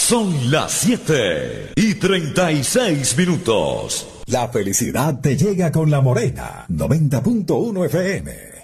Son las 7:36. La felicidad te llega con La Morena, 90.1 FM.